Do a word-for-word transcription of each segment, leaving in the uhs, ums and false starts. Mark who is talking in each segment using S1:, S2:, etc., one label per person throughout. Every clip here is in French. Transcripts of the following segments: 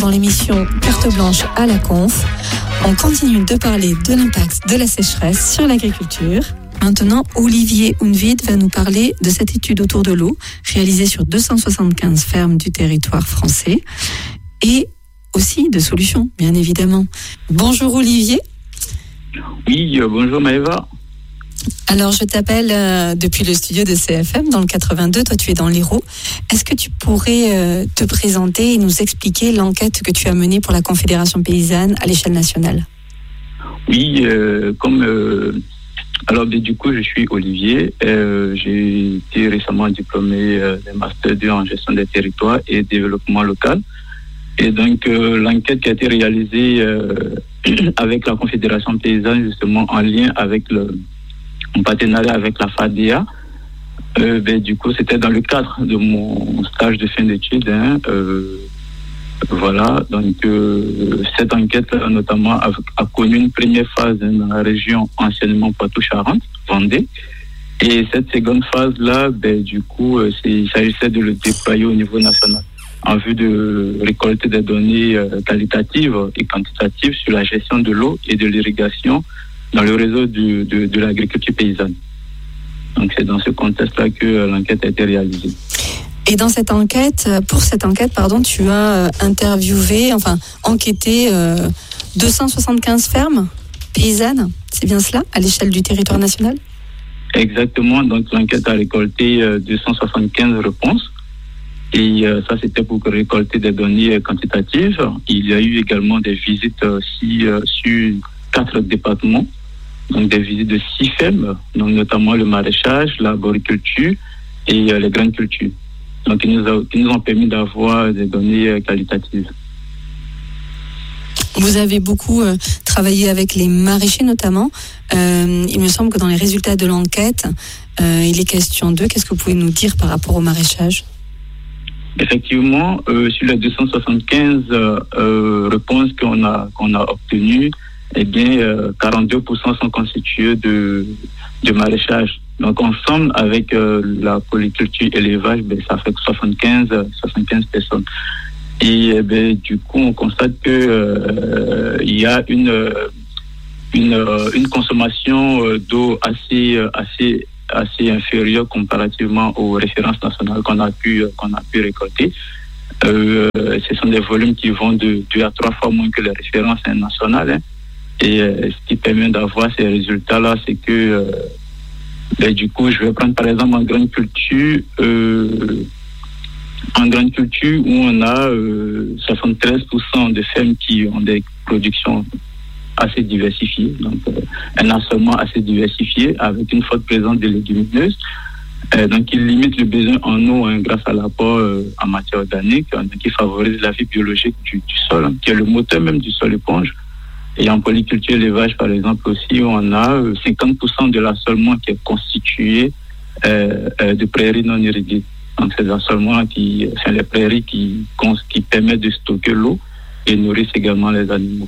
S1: Dans l'émission Carte blanche à la conf, on continue de parler de l'impact de la sécheresse sur l'agriculture. Maintenant, Olivier Hounvide va nous parler de cette étude autour de l'eau réalisée sur deux cent soixante-quinze fermes du territoire français et aussi de solutions, bien évidemment. Bonjour Olivier.
S2: Oui, euh, bonjour Maëva.
S1: Alors, je t'appelle euh, depuis le studio de C F M dans le quatre-vingt-deux. Toi, tu es dans l'Hérault. Est-ce que tu pourrais euh, te présenter et nous expliquer l'enquête que tu as menée pour la Confédération paysanne à l'échelle nationale ?
S2: Oui, euh, comme... Euh, alors, du coup, je suis Olivier. Euh, j'ai été récemment diplômé euh, d'un Master deux en gestion des territoires et développement local. Et donc, euh, l'enquête qui a été réalisée euh, avec la Confédération paysanne, justement, en lien avec le... en partenariat avec la FADEA. Euh, ben, du coup, c'était dans le cadre de mon stage de fin d'études. Hein, euh, voilà, donc euh, cette enquête, notamment, a, a connu une première phase hein, dans la région anciennement Poitou-Charentes, Vendée. Et cette seconde phase-là, ben, du coup, euh, c'est, il s'agissait de le déployer au niveau national en vue de récolter des données euh, qualitatives et quantitatives sur la gestion de l'eau et de l'irrigation dans le réseau du, de, de l'agriculture paysanne. Donc c'est dans ce contexte-là que euh, l'enquête a été réalisée.
S1: Et dans cette enquête, pour cette enquête, pardon, tu as euh, interviewé, enfin enquêté euh, deux cent soixante-quinze fermes paysannes, c'est bien cela, à l'échelle du territoire national ?
S2: Exactement, donc l'enquête a récolté euh, deux cent soixante-quinze réponses. Et euh, ça, c'était pour récolter des données quantitatives. Il y a eu également des visites aussi euh, sur quatre départements. Donc des visites de six fermes, donc notamment le maraîchage, l'arboriculture et euh, les graines cultures. Donc ils nous, a, ils nous ont permis d'avoir des données euh, qualitatives.
S1: Vous avez beaucoup euh, travaillé avec les maraîchers notamment. Euh, il me semble que dans les résultats de l'enquête, euh, il est question d'eux. Qu'est-ce que vous pouvez nous dire par rapport au maraîchage ?
S2: Effectivement, euh, sur les deux cent soixante-quinze euh, euh, réponses qu'on a, qu'on a obtenues, eh bien, euh, quarante-deux pour cent sont constitués de, de maraîchage. Donc, ensemble, avec euh, la polyculture et l'élevage, ben, ça fait soixante-quinze, soixante-quinze personnes. Et eh ben, du coup, on constate que euh, il y a une, une, une consommation d'eau assez, assez, assez inférieure comparativement aux références nationales qu'on a pu, qu'on a pu récolter. Euh, ce sont des volumes qui vont de deux à trois fois moins que les références nationales. Hein. Et euh, ce qui permet d'avoir ces résultats-là, c'est que, euh, ben, du coup, je vais prendre par exemple en grande culture, euh, en grande culture où on a euh, soixante-treize pour cent de fermes qui ont des productions assez diversifiées, donc euh, un assortiment assez diversifié avec une forte présence de légumineuses. Euh, donc, il limite le besoin en eau hein, grâce à l'apport euh, en matière organique, hein, qui favorise la vie biologique du, du sol, hein, qui est le moteur même du sol éponge. Et en polyculture élevage, par exemple, aussi, on a cinquante pour cent de l'assolement qui est constitué euh, euh, de prairies non irriguées. Donc, c'est l'assolement qui, c'est les prairies qui, qui permettent de stocker l'eau et nourrissent également les animaux.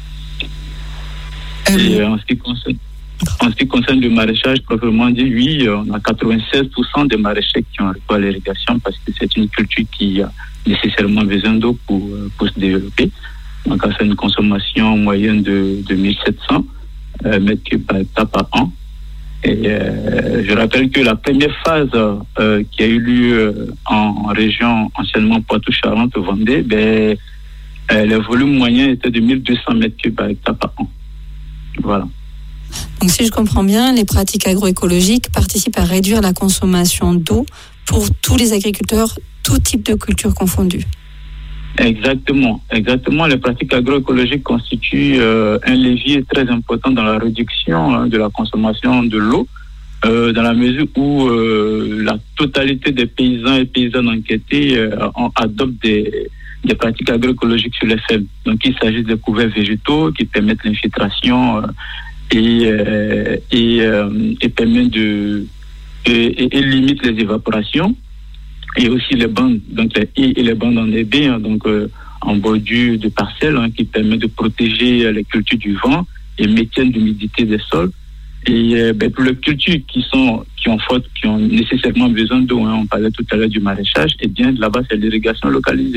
S2: Euh, et en ce qui concerne, en ce qui concerne le maraîchage, proprement dit, oui, on a quatre-vingt-seize pour cent des maraîchers qui ont recours à l'irrigation parce que c'est une culture qui a nécessairement besoin d'eau pour, pour se développer. Donc, ça fait une consommation moyenne de, de mille sept cents euh, mètres cubes par hectare par an. Et euh, je rappelle que la première phase euh, qui a eu lieu euh, en région anciennement Poitou-Charentes, Vendée, ben, euh, le volume moyen était de mille deux cents mètres cubes par hectare par an. Voilà.
S1: Donc, si je comprends bien, les pratiques agroécologiques participent à réduire la consommation d'eau pour tous les agriculteurs, tout type de culture confondue.
S2: Exactement, exactement. Les pratiques agroécologiques constituent euh, un levier très important dans la réduction hein, de la consommation de l'eau, euh, dans la mesure où euh, la totalité des paysans et paysannes enquêtés euh, adoptent des, des pratiques agroécologiques sur les fermes. Donc, il s'agit de couverts végétaux qui permettent l'infiltration euh, et, euh, et, euh, et permettent de et, et, et limitent les évaporations. Et aussi les bandes, donc les haies et les bandes enherbées, hein, donc euh, en bordure de parcelles, hein, qui permettent de protéger les cultures du vent et maintiennent l'humidité des sols. Et euh, ben, pour les cultures qui sont qui ont faute, qui ont nécessairement besoin d'eau, hein, on parlait tout à l'heure du maraîchage, et bien là-bas c'est l'irrigation localisée.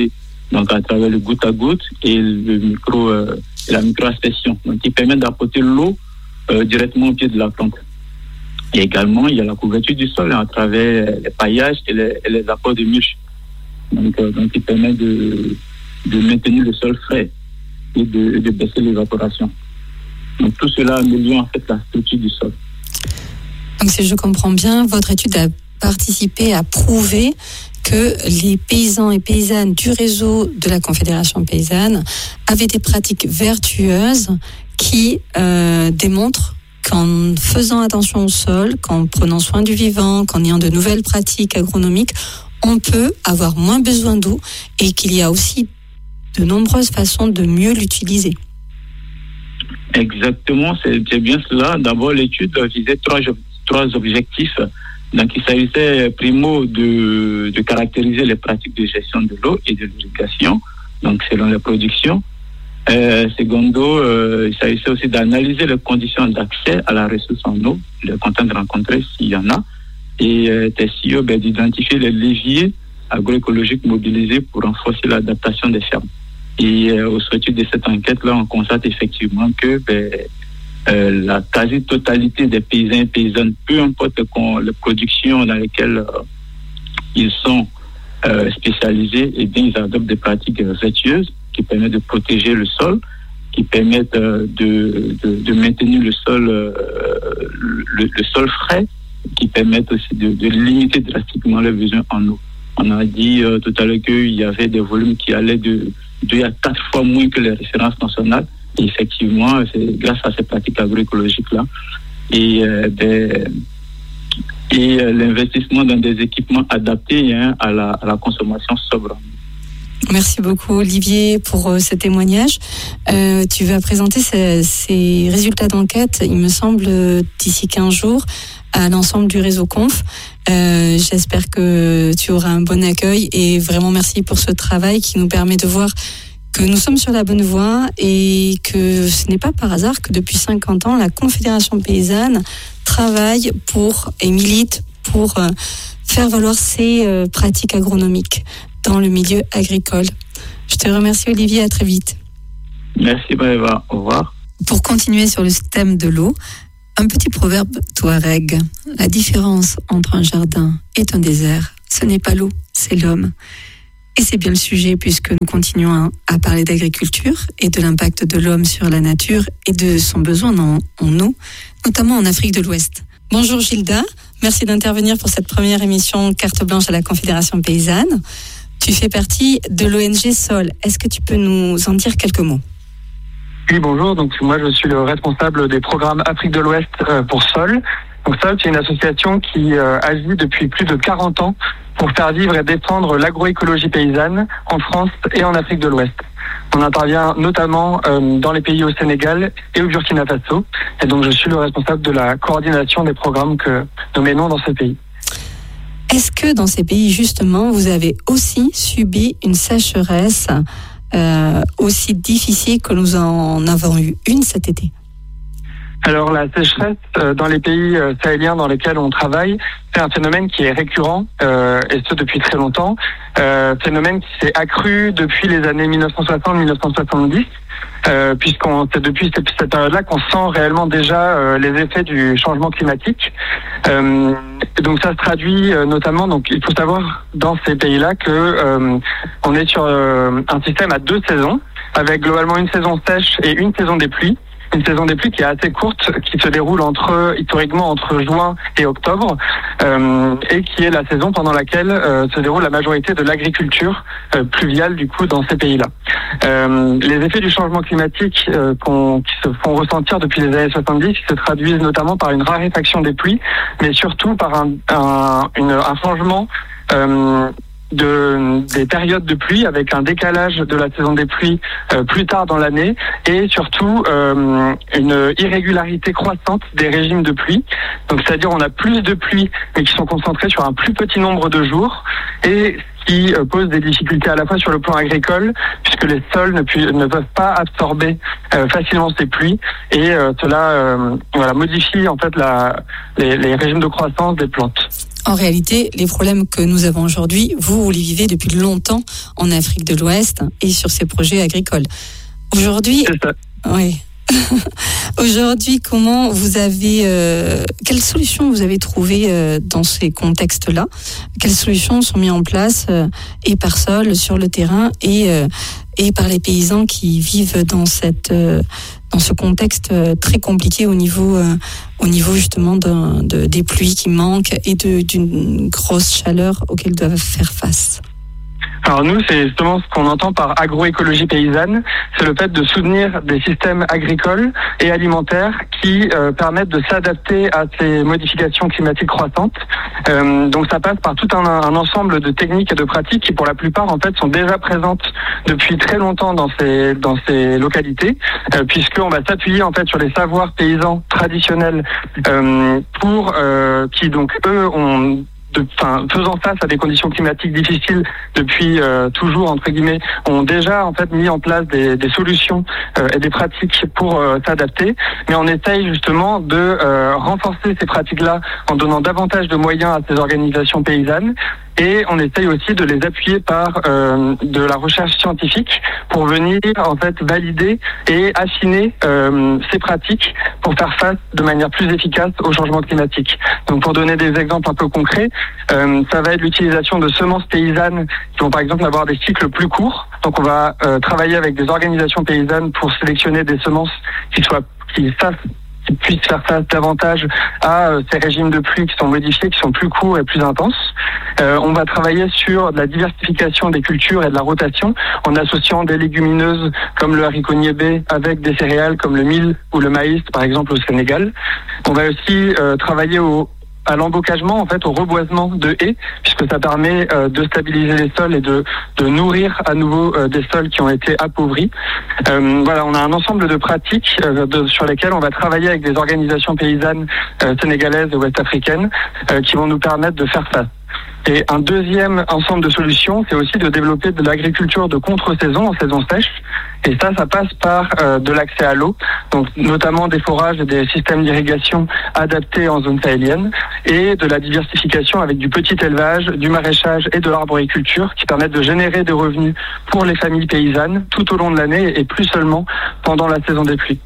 S2: donc à travers le goutte à goutte et le micro, euh, la micro-aspersion, donc qui permet d'apporter l'eau euh, directement au pied de la plante. Et également, il y a la couverture du sol à travers les paillages et les, et les apports de mulch, donc, euh, donc qui permet de, de maintenir le sol frais et de, de baisser l'évaporation. Donc tout cela améliore en fait la structure du sol.
S1: Donc si je comprends bien, votre étude a participé à prouver que les paysans et paysannes du réseau de la Confédération paysanne avaient des pratiques vertueuses qui euh, démontrent qu'en faisant attention au sol, qu'en prenant soin du vivant, qu'en ayant de nouvelles pratiques agronomiques, on peut avoir moins besoin d'eau et qu'il y a aussi de nombreuses façons de mieux l'utiliser.
S2: Exactement, c'est, c'est bien cela. D'abord, l'étude visait trois, trois objectifs. Donc, il s'agissait, primo, de, de caractériser les pratiques de gestion de l'eau et de l'irrigation, donc selon les productions. Euh, secondo, euh, il s'agissait aussi d'analyser les conditions d'accès à la ressource en eau, les contraintes rencontrées s'il y en a, et euh, tertio, ben, d'identifier les leviers agroécologiques mobilisés pour renforcer l'adaptation des fermes. Et euh, au sortir de cette enquête-là, on constate effectivement que ben, euh, la quasi-totalité des paysans et paysannes, peu importe les productions dans lesquelles euh, ils sont euh, spécialisés, et bien ils adoptent des pratiques vertueuses qui permettent de protéger le sol, qui permettent euh, de, de, de maintenir le sol, euh, le, le sol frais, qui permettent aussi de, de limiter drastiquement les besoins en eau. On a dit euh, tout à l'heure qu'il y avait des volumes qui allaient de deux à quatre fois moins que les références nationales. Et effectivement, c'est grâce à ces pratiques agroécologiques-là et, euh, des, et euh, l'investissement dans des équipements adaptés hein, à, la, à la consommation sobre.
S1: Merci beaucoup Olivier pour euh, ce témoignage. Euh, tu vas présenter ces, ces résultats d'enquête, il me semble, d'ici quinze jours à l'ensemble du réseau Conf. Euh, j'espère que tu auras un bon accueil et vraiment merci pour ce travail qui nous permet de voir que nous sommes sur la bonne voie et que ce n'est pas par hasard que depuis cinquante ans, la Confédération paysanne travaille pour et milite pour euh, faire valoir ses euh, pratiques agronomiques dans le milieu agricole. Je te remercie Olivier, à très vite.
S2: Merci Maëva, au revoir.
S1: Pour continuer sur le thème de l'eau, un petit proverbe touareg. La différence entre un jardin et un désert, ce n'est pas l'eau, c'est l'homme. Et c'est bien le sujet puisque nous continuons à parler d'agriculture et de l'impact de l'homme sur la nature et de son besoin en, en eau, notamment en Afrique de l'Ouest. Bonjour Gilda, merci d'intervenir pour cette première émission Carte blanche à la Confédération paysanne. Tu fais partie de l'O N G Sol. Est-ce que tu peux nous en dire quelques mots ?
S3: Oui, bonjour. Donc, moi, je suis le responsable des programmes Afrique de l'Ouest euh, pour Sol. Donc, Sol, c'est une association qui euh, agit depuis plus de quarante ans pour faire vivre et défendre l'agroécologie paysanne en France et en Afrique de l'Ouest. On intervient notamment euh, dans les pays au Sénégal et au Burkina Faso. Et donc, je suis le responsable de la coordination des programmes que nous menons dans ces pays.
S1: Est-ce que dans ces pays, justement, vous avez aussi subi une sécheresse euh, aussi difficile que nous en avons eu une cet été ?
S3: Alors la sécheresse euh, dans les pays euh, sahéliens dans lesquels on travaille, c'est un phénomène qui est récurrent euh, et ce depuis très longtemps. Euh, phénomène qui s'est accru depuis les années dix-neuf cent soixante dix-neuf cent soixante-dix, euh, puisqu'on c'est depuis cette, cette période-là qu'on sent réellement déjà euh, les effets du changement climatique. Euh, donc ça se traduit euh, notamment, donc il faut savoir dans ces pays-là que euh, on est sur euh, un système à deux saisons, avec globalement une saison sèche et une saison des pluies. Une saison des pluies qui est assez courte, qui se déroule entre historiquement entre juin et octobre, euh, et qui est la saison pendant laquelle euh, se déroule la majorité de l'agriculture euh, pluviale du coup dans ces pays-là. Euh, les effets du changement climatique euh, qu'on, qui se font ressentir depuis les années soixante-dix se traduisent notamment par une raréfaction des pluies, mais surtout par un, un, une, un changement euh, de des périodes de pluie avec un décalage de la saison des pluies euh, plus tard dans l'année et surtout euh, une irrégularité croissante des régimes de pluie. Donc c'est-à-dire on a plus de pluies mais qui sont concentrées sur un plus petit nombre de jours et qui euh, pose des difficultés à la fois sur le plan agricole puisque les sols ne, pu- ne peuvent pas absorber euh, facilement ces pluies et euh, cela euh, voilà, modifie en fait la, les, les régimes de croissance des plantes.
S1: En réalité, les problèmes que nous avons aujourd'hui, vous, vous les vivez depuis longtemps en Afrique de l'Ouest et sur ces projets agricoles. Aujourd'hui,
S3: C'est ça.
S1: oui. Aujourd'hui, comment vous avez, euh, quelles solutions vous avez trouvées euh, dans ces contextes-là? Quelles solutions sont mises en place euh, et par Sol sur le terrain et euh, et par les paysans qui vivent dans cette euh, dans ce contexte euh, très compliqué au niveau euh, au niveau justement de, de, des pluies qui manquent et de, d'une grosse chaleur auxquelles doivent faire face?
S3: Alors nous, c'est justement ce qu'on entend par agroécologie paysanne, c'est le fait de soutenir des systèmes agricoles et alimentaires qui euh, permettent de s'adapter à ces modifications climatiques croissantes. Euh, donc ça passe par tout un, un ensemble de techniques et de pratiques qui pour la plupart en fait sont déjà présentes depuis très longtemps dans ces dans ces localités, euh, puisqu'on va s'appuyer en fait sur les savoirs paysans traditionnels euh, pour euh, qui donc eux ont De, enfin, faisant face à des conditions climatiques difficiles depuis euh, toujours entre guillemets, ont déjà en fait mis en place des, des solutions euh, et des pratiques pour euh, s'adapter. Mais on essaye justement de euh, renforcer ces pratiques-là en donnant davantage de moyens à ces organisations paysannes. Et on essaye aussi de les appuyer par euh, de la recherche scientifique pour venir en fait valider et affiner euh, ces pratiques pour faire face de manière plus efficace au changement climatique. Donc pour donner des exemples un peu concrets, euh, ça va être l'utilisation de semences paysannes qui vont par exemple avoir des cycles plus courts. Donc on va euh, travailler avec des organisations paysannes pour sélectionner des semences qui soient qui savent qui puissent faire face davantage à euh, ces régimes de pluie qui sont modifiés, qui sont plus courts et plus intenses. Euh, on va travailler sur de la diversification des cultures et de la rotation en associant des légumineuses comme le haricot niébé avec des céréales comme le mil ou le maïs, par exemple au Sénégal. On va aussi euh, travailler au à l'embocagement, en fait, au reboisement de haies, puisque ça permet euh, de stabiliser les sols et de, de nourrir à nouveau euh, des sols qui ont été appauvris. Euh, voilà, on a un ensemble de pratiques euh, de, sur lesquelles on va travailler avec des organisations paysannes euh, sénégalaises et ouest-africaines euh, qui vont nous permettre de faire face. Et un deuxième ensemble de solutions, c'est aussi de développer de l'agriculture de contre-saison en saison sèche. Et ça, ça passe par euh, de l'accès à l'eau, donc notamment des forages et des systèmes d'irrigation adaptés en zone sahélienne, et de la diversification avec du petit élevage, du maraîchage et de l'arboriculture qui permettent de générer des revenus pour les familles paysannes tout au long de l'année et plus seulement pendant la saison des pluies.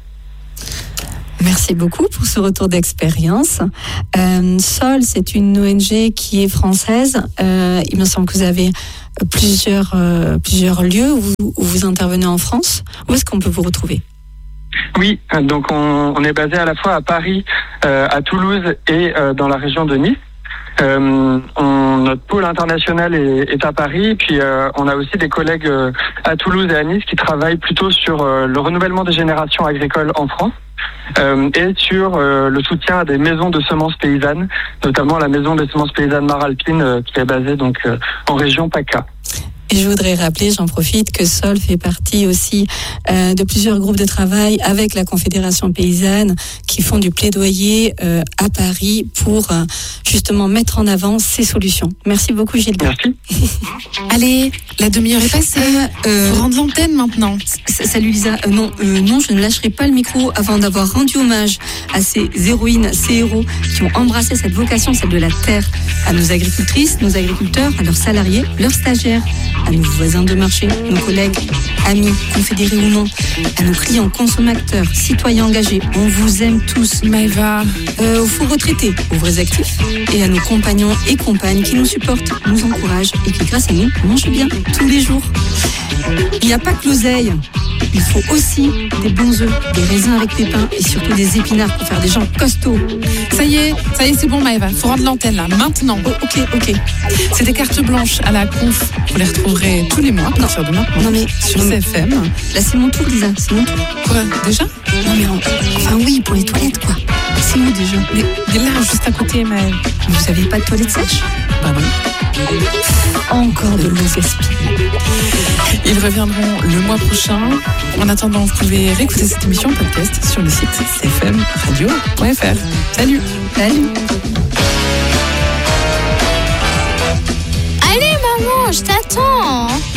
S1: Merci beaucoup pour ce retour d'expérience. Euh, Sol, c'est une O N G qui est française. Euh, il me semble que vous avez plusieurs, euh, plusieurs lieux où vous, où vous intervenez en France. Où est-ce qu'on peut vous retrouver ?
S3: Oui, donc on, on est basé à la fois à Paris, euh, à Toulouse et euh, dans la région de Nice. Euh, on, notre pôle international est, est à Paris, puis euh, on a aussi des collègues euh, à Toulouse et à Nice qui travaillent plutôt sur euh, le renouvellement des générations agricoles en France. Euh, et sur euh, le soutien à des maisons de semences paysannes, notamment la maison des semences paysannes Maralpine euh, qui est basée donc euh, en région PACA.
S1: Et je voudrais rappeler, j'en profite, que Sol fait partie aussi euh, de plusieurs groupes de travail avec la Confédération paysanne qui font du plaidoyer euh, à Paris pour euh, justement mettre en avant ces solutions. Merci beaucoup Gilda.
S3: Merci.
S4: Allez, la demi-heure est passée. Euh, Faut rendre l'antenne maintenant.
S1: Salut Lisa. Euh, non, euh, non, je ne lâcherai pas le micro avant d'avoir rendu hommage à ces héroïnes, ces héros qui ont embrassé cette vocation, celle de la terre, à nos agricultrices, nos agriculteurs, à leurs salariés, leurs stagiaires, à nos voisins de marché, nos collègues, amis, confédérés ou non, à nos clients, consommateurs, citoyens engagés. On vous aime tous.
S4: Maëva.
S1: Euh, aux faux retraités, aux vrais actifs, et à nos compagnons et compagnes qui nous supportent, nous encouragent et qui, grâce à nous, mangent bien tous les jours. Il n'y a pas que l'oseille. Il faut aussi des bons œufs, des raisins avec pépins et surtout des épinards pour faire des gens costauds.
S4: Ça y est, ça y est, c'est bon Maëva. Faut rendre l'antenne là, maintenant.
S1: Oh, ok, ok.
S4: C'est des cartes blanches à la conf. Vous les retrouverez tous les mois, à partir de maintenant.
S1: Non mais
S4: sur
S1: non,
S4: C F M.
S1: Là c'est mon tour, Lisa. C'est mon tour.
S4: Quoi, déjà ?
S1: Non mais enfin oui, pour les toilettes quoi. C'est où déjà ?
S4: Mais, mais là, juste à côté, Maëva.
S1: Vous avez pas de toilettes sèches ?
S4: Bah non.
S1: Encore de l'eau gaspillée.
S4: Ils reviendront le mois prochain. En attendant, vous pouvez réécouter cette émission en podcast sur le site c f m radio point f r. Salut.
S1: Salut.
S5: Allez maman, je t'attends.